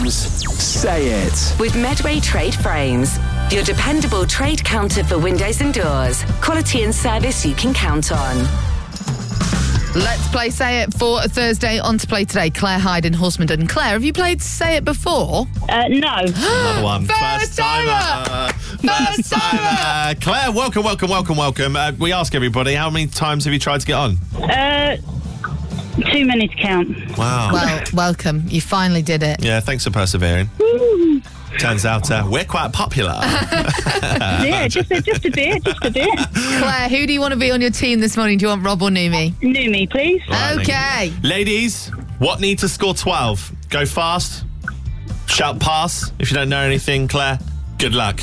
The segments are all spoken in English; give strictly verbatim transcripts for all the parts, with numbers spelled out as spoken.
Frames. Say it. With Medway Trade Frames, your dependable trade counter for windows and doors. Quality and service you can count on. Let's play Say It for a Thursday. On to play today, Claire Hyde in Horsemonden. Claire, have you played Say It before? Uh, no. Another one. First timer. First timer. Claire, welcome, welcome, welcome, welcome. Uh, we ask everybody, how many times have you tried to get on? Uh, too many to count. Wow. Well, welcome. You finally did it. Yeah, thanks for persevering. Woo. Turns out uh, we're quite popular. Yeah, just a, just a bit, just a bit. Claire, who do you want to be on your team this morning? Do you want Rob or Numi? Numi, please. Right, Okay. Ladies, what need to score twelve? Go fast. Shout pass. If you don't know anything, Claire, good luck.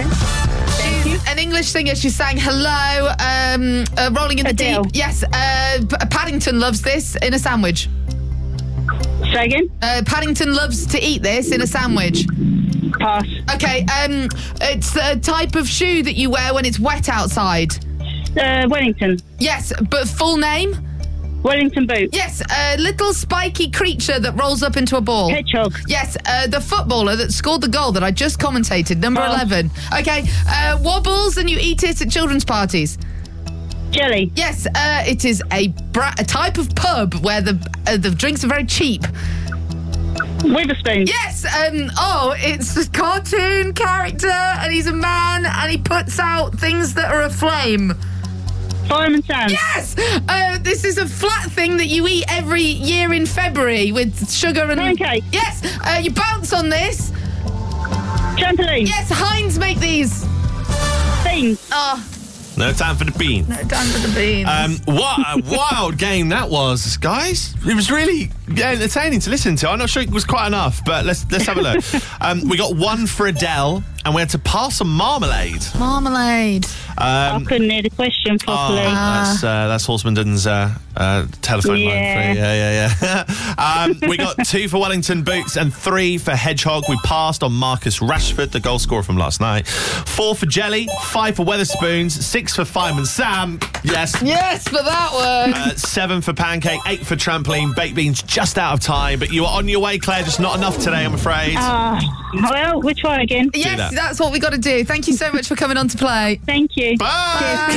She's an English singer. She sang Hello, um, uh, Rolling in the Adele. Deep. Yes, uh, P- Paddington loves this in a sandwich. Say again? Uh, Paddington loves to eat this in a sandwich. Pass. Okay, um, it's a type of shoe that you wear when it's wet outside. Uh, Wellington. Yes, but full name? Wellington boot. Yes, a little spiky creature that rolls up into a ball. Hedgehog. Yes, uh, the footballer that scored the goal that I just commentated, number Oh. eleven. Okay, uh, wobbles and you eat it at children's parties. Jelly. Yes, uh, it is a, bra- a type of pub where the uh, the drinks are very cheap. Witherspoon. Yes, um, oh, it's a cartoon character and he's a man and he puts out things that are aflame. Fireman Sam. Yes! Uh, this is a flat thing that you eat every year in February with sugar and... Pancake. Yes! Uh, you bounce on this. Trampoline. Yes, Heinz make these. Beans. Oh, No time for the bean. no time for the beans. Um, what a wild game that was, guys. It was really entertaining to listen to. I'm not sure it was quite enough, but let's let's have a look. Um, we got one for Adele, and we had to pass on Marmalade. Marmalade. I Um, couldn't hear the question properly. Oh, that's uh, that's Horsemonden's uh, uh, telephone line. Yeah. For, yeah, yeah, yeah. um, we got two for Wellington Boots and three for Hedgehog. We passed on Marcus Rashford, the goal scorer from last night. Four for Jelly, five for Weatherspoons, six for Fireman Sam. Yes. Yes, for that one. Uh, seven for Pancake, eight for Trampoline. Baked Beans just out of time, but you are on your way, Claire. Just not enough today, I'm afraid. Ah, well, we'll try again. Yes, that. that's what we got to do. Thank you so much for coming on to play. Thank you. Bye.